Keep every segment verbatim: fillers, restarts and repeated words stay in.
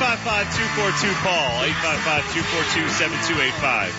five five, two four two, Paul. eight five five, two four two, seven two eight five.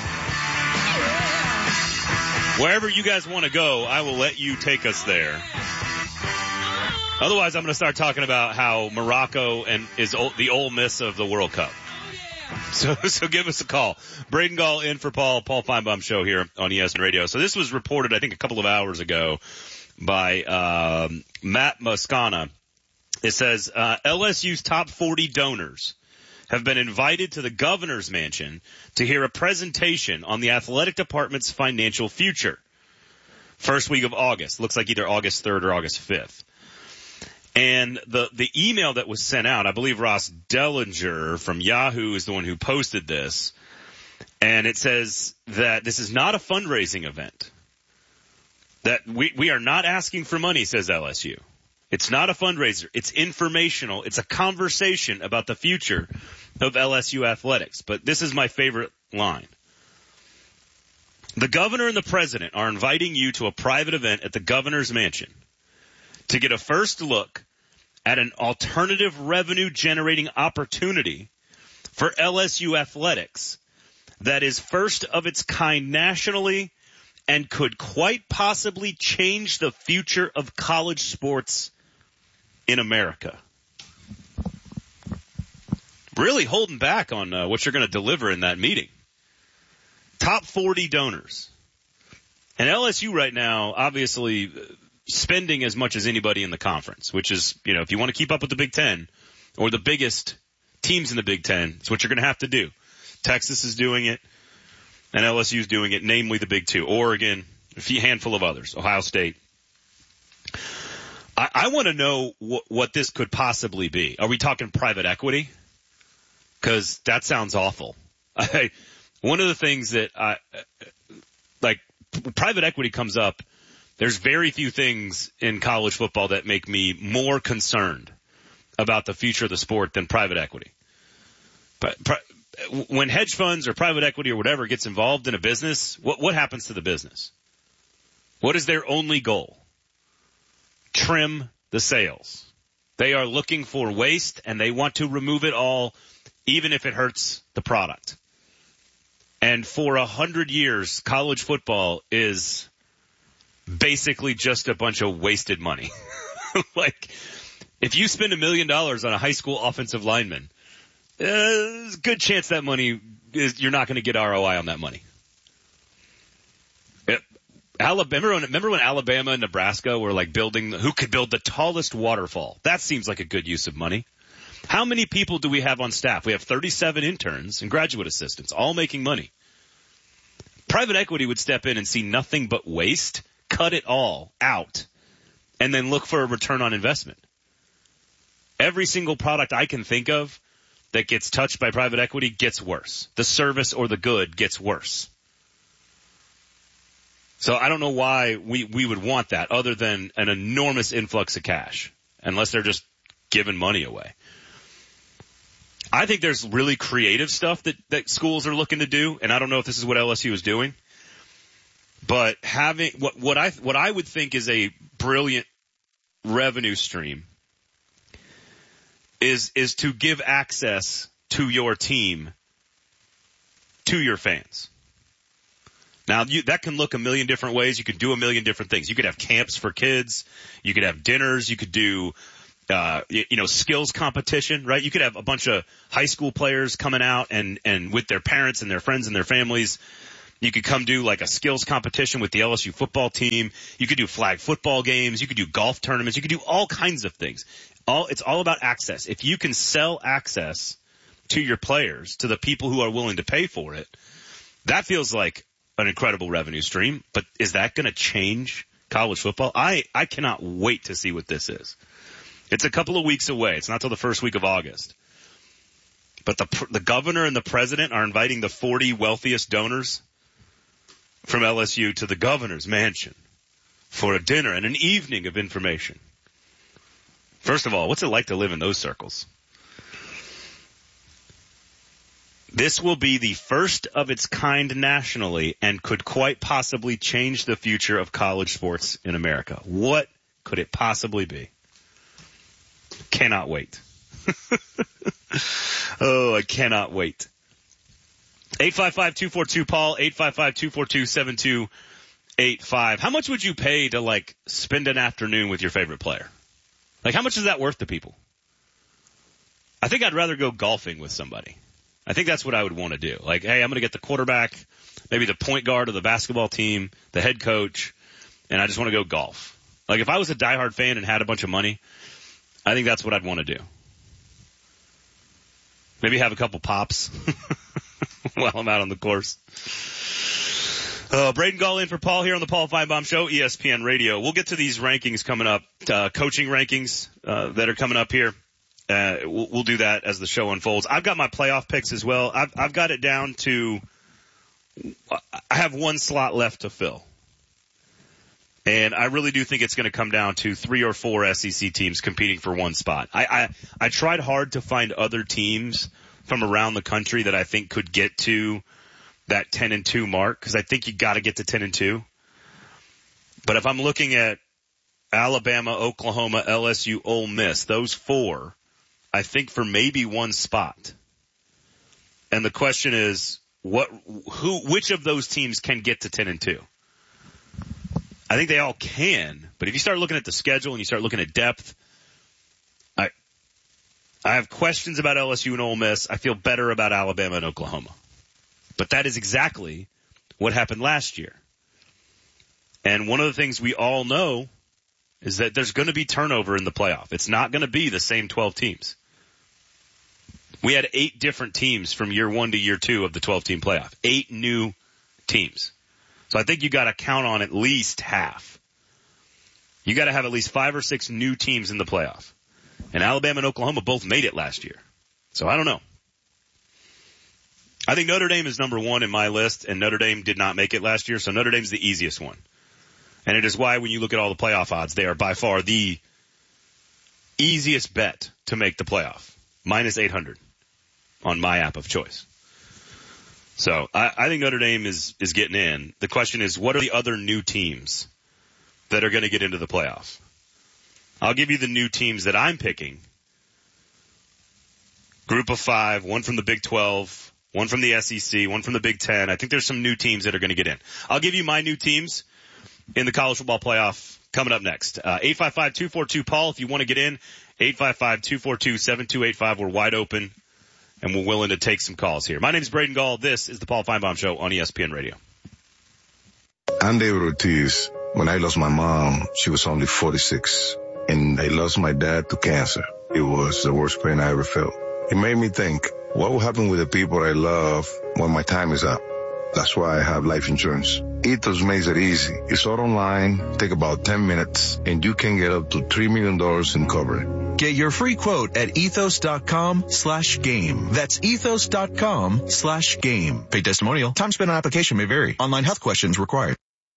Wherever you guys want to go, I will let you take us there. Otherwise, I'm going to start talking about how Morocco and is the Ole Miss of the World Cup. So, so give us a call. Braden Gall in for Paul, Paul Feinbaum Show here on E S N Radio. So this was reported, I think, a couple of hours ago by um, Matt Moscana. It says uh, L S U's top forty donors have been invited to the governor's mansion to hear a presentation on the athletic department's financial future. First week of August. Looks like either August third or August fifth. And the, the email that was sent out, I believe Ross Dellinger from Yahoo is the one who posted this. And it says that this is not a fundraising event. That we, we are not asking for money, says L S U. It's not a fundraiser. It's informational. It's a conversation about the future of L S U athletics. But this is my favorite line. The governor and the president are inviting you to a private event at the governor's mansion to get a first look at an alternative revenue-generating opportunity for L S U athletics that is first of its kind nationally and could quite possibly change the future of college sports in America. Really holding back on uh, what you're going to deliver in that meeting. Top forty donors. And L S U right now, obviously, spending as much as anybody in the conference, which is, you know, if you want to keep up with the Big Ten or the biggest teams in the Big Ten, it's what you're going to have to do. Texas is doing it, and L S U is doing it, namely the Big Two. Oregon, a few handful of others, Ohio State. I, I want to know wh- what this could possibly be. Are we talking private equity? Because that sounds awful. I, one of the things that I, like, private equity comes up. There's very few things in college football that make me more concerned about the future of the sport than private equity. But pri- when hedge funds or private equity or whatever gets involved in a business, what, what happens to the business? What is their only goal? Trim the sales. They are looking for waste and they want to remove it all, even if it hurts the product. And for a hundred years, college football is basically just a bunch of wasted money. Like, if you spend a million dollars on a high school offensive lineman, uh, there's a good chance that money is, you're not going to get R O I on that money. It, Alabama, remember when, remember when Alabama and Nebraska were like building, who could build the tallest waterfall? That seems like a good use of money. How many people do we have on staff? We have thirty-seven interns and graduate assistants, all making money. Private equity would step in and see nothing but waste, cut it all out, and then look for a return on investment. Every single product I can think of that gets touched by private equity gets worse. The service or the good gets worse. So I don't know why we, we would want that other than an enormous influx of cash, unless they're just giving money away. I think there's really creative stuff that, that schools are looking to do, and I don't know if this is what L S U is doing. But having what what I what I would think is a brilliant revenue stream is is to give access to your team to your fans. Now you, that can look a million different ways. You could do a million different things. You could have camps for kids. You could have dinners. You could do uh you, you know skills competition, right? You could have a bunch of high school players coming out and and with their parents and their friends and their families. You could come do like a skills competition with the L S U football team. You could do flag football games. You could do golf tournaments. You could do all kinds of things. All, it's all about access. If you can sell access to your players, to the people who are willing to pay for it, that feels like an incredible revenue stream. But is that going to change college football? I, I cannot wait to see what this is. It's a couple of weeks away. It's not till the first week of August. But the, the governor and the president are inviting the forty wealthiest donors from L S U to the governor's mansion for a dinner and an evening of information. First of all, what's it like to live in those circles? This will be the first of its kind nationally and could quite possibly change the future of college sports in America. What could it possibly be? Cannot wait. Oh, I cannot wait. eight five five, two four two, Paul, eight five five, two four two, seven two eight five. How much would you pay to, like, spend an afternoon with your favorite player? Like, how much is that worth to people? I think I'd rather go golfing with somebody. I think that's what I would want to do. Like, hey, I'm going to get the quarterback, maybe the point guard of the basketball team, the head coach, and I just want to go golf. Like, if I was a diehard fan and had a bunch of money, I think that's what I'd want to do. Maybe have a couple pops while I'm out on the course. Uh, Braden Gall in for Paul here on the Paul Feinbaum Show, E S P N Radio. We'll get to these rankings coming up, uh, coaching rankings uh, that are coming up here. Uh, we'll, we'll do that as the show unfolds. I've got my playoff picks as well. I've, I've got it down to I have one slot left to fill. And I really do think it's going to come down to three or four S E C teams competing for one spot. I, I, I tried hard to find other teams from around the country that I think could get to that ten and two mark, because I think you got to get to ten and two. But if I'm looking at Alabama, Oklahoma, L S U, Ole Miss, those four, I think for maybe one spot. And the question is, what, who, which of those teams can get to ten and two? I think they all can, but if you start looking at the schedule and you start looking at depth, I, I have questions about L S U and Ole Miss. I feel better about Alabama and Oklahoma. But that is exactly what happened last year. And one of the things we all know is that there's going to be turnover in the playoff. It's not going to be the same twelve teams. We had eight different teams from year one to year two of the twelve-team playoff. Eight new teams. So I think you got to count on at least half. You got to have at least five or six new teams in the playoff. And Alabama and Oklahoma both made it last year. So I don't know. I think Notre Dame is number one in my list, and Notre Dame did not make it last year, so Notre Dame's the easiest one. And it is why when you look at all the playoff odds, they are by far the easiest bet to make the playoff. Minus eight hundred on my app of choice. So I, I think Notre Dame is, is getting in. The question is, what are the other new teams that are going to get into the playoff? I'll give you the new teams that I'm picking. Group of five, one from the Big twelve, one from the S E C, one from the Big Ten. I think there's some new teams that are going to get in. I'll give you my new teams in the college football playoff coming up next. Uh, eight five five, two four two, Paul, if you want to get in. eight five five, two four two, seven two eight five. We're wide open, and we're willing to take some calls here. My name is Braden Gall. This is the Paul Feinbaum Show on E S P N Radio. I'm David Ortiz. When I lost my mom, she was only forty-six, and I lost my dad to cancer. It was the worst pain I ever felt. It made me think, what will happen with the people I love when my time is up? That's why I have life insurance. Ethos makes it easy. It's all online, take about ten minutes, and you can get up to three million dollars in coverage. Get your free quote at ethos.com slash game. That's ethos.com slash game. Paid testimonial. Time spent on application may vary. Online health questions required.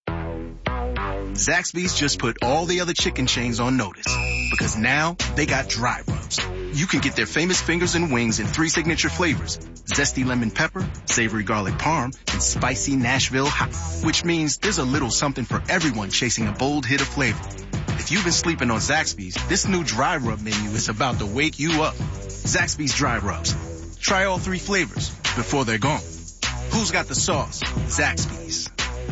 Zaxby's just put all the other chicken chains on notice because now they got dry rubs. You can get their famous fingers and wings in three signature flavors: zesty lemon pepper, savory garlic parm, and spicy Nashville hot, which means there's a little something for everyone chasing a bold hit of flavor. If you've been sleeping on Zaxby's, this new dry rub menu is about to wake you up. Zaxby's dry rubs. Try all three flavors before they're gone. Who's got the sauce? Zaxby's.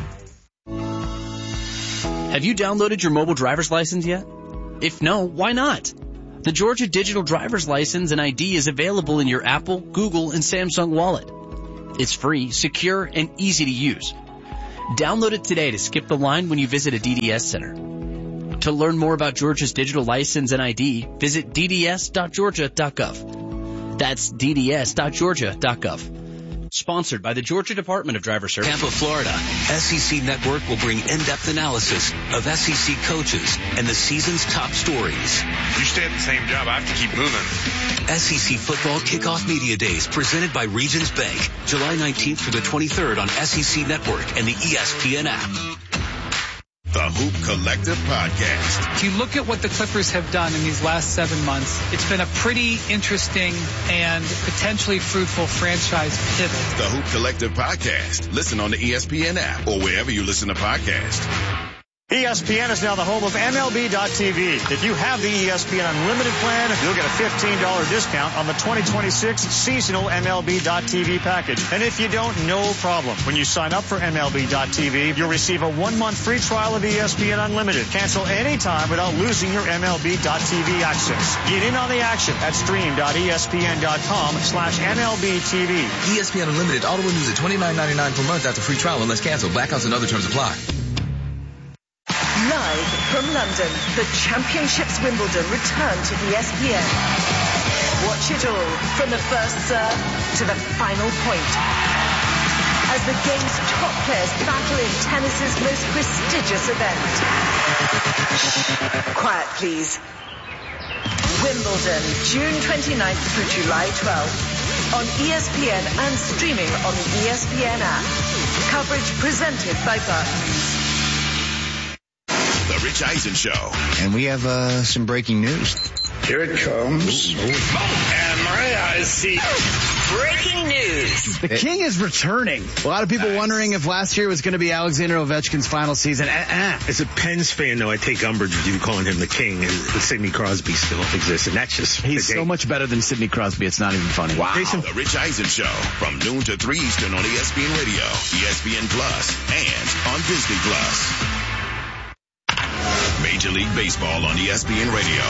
Have you downloaded your mobile driver's license yet? If no, why not? The Georgia Digital Driver's License and I D is available in your Apple, Google, and Samsung wallet. It's free, secure, and easy to use. Download it today to skip the line when you visit a D D S center. To learn more about Georgia's digital license and I D, visit d d s dot georgia dot gov. That's d d s dot georgia dot gov. Sponsored by the Georgia Department of Driver Service. Tampa, Florida. S E C Network will bring in-depth analysis of S E C coaches and the season's top stories. You stay at the same job, I have to keep moving. S E C Football Kickoff Media Days presented by Regions Bank. July nineteenth through the twenty-third on S E C Network and the E S P N app. The Hoop Collective Podcast. If you look at what the Clippers have done in these last seven months, it's been a pretty interesting and potentially fruitful franchise pivot. The Hoop Collective Podcast. Listen on the E S P N app or wherever you listen to podcasts. E S P N is now the home of M L B dot T V. If you have the E S P N Unlimited plan, you'll get a fifteen dollars discount on the twenty twenty-six seasonal M L B dot T V package. And if you don't, no problem. When you sign up for M L B dot T V, you'll receive a one-month free trial of E S P N Unlimited. Cancel anytime without losing your M L B dot T V access. Get in on the action at stream dot E S P N dot com slash M L B T V. E S P N Unlimited auto renews at twenty-nine ninety-nine per month after free trial unless canceled. Blackouts and other terms apply. Live from London, the Championships Wimbledon return to E S P N. Watch it all from the first serve to the final point. As the game's top players battle in tennis's most prestigious event. Quiet, please. Wimbledon, June twenty-ninth through July twelfth. On E S P N and streaming on the E S P N app. Coverage presented by Barclays. The Rich Eisen Show. And we have uh, some breaking news. Here it comes. And my eyes see. Breaking news. The King is returning. A lot of people nice. wondering if last year was going to be Alexander Ovechkin's final season. Uh-uh. As a Pens fan, though, I take umbrage with you calling him the King, and Sidney Crosby still exists, and that's just... He's so much better than Sidney Crosby, it's not even funny. Wow. Jason. The Rich Eisen Show, from noon to three Eastern on E S P N Radio, E S P N Plus, and on Disney Plus. Major League Baseball on E S P N Radio.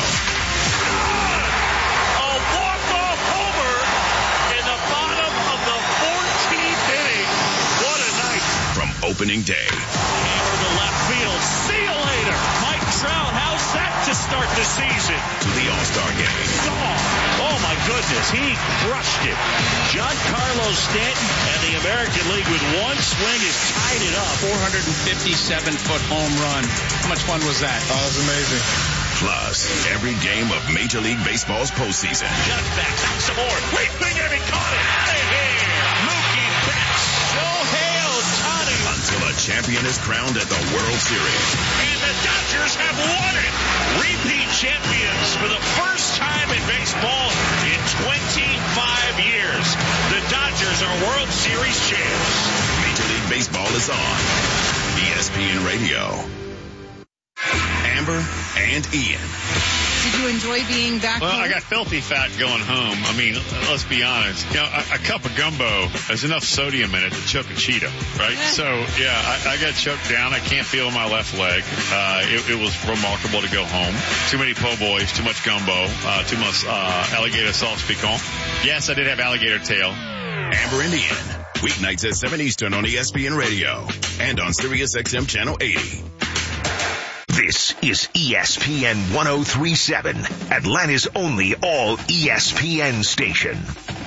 Opening day. Hammer to left field. See you later. Mike Trout, how's that to start the season? To the All-Star game. Oh, oh my goodness, he crushed it. Giancarlo Stanton and the American League with one swing has tied it up. four hundred fifty-seven foot home run. How much fun was that? Oh, it was amazing. Plus, every game of Major League Baseball's postseason. Just back, back some more. Leaping and he caught it. Out of here. Mookie Betts. Shohei Ohtani. Until a champion is crowned at the World Series. And the Dodgers have won it. Repeat champions for the first time in baseball in twenty-five years. The Dodgers are World Series champs. Major League Baseball is on E S P N Radio. Amber and Ian. Did you enjoy being back Well, home? I got filthy fat going home. I mean, let's be honest. You know, a, a cup of gumbo has enough sodium in it to choke a cheetah, right? So, yeah, I, I got choked down. I can't feel my left leg. Uh, it, it was remarkable to go home. Too many po' boys, too much gumbo, uh, too much uh, alligator sauce piquant. Yes, I did have alligator tail. Amber and Ian. Weeknights at seven Eastern on E S P N Radio and on Sirius X M Channel eighty. This is E S P N one oh three point seven, Atlanta's only all E S P N station.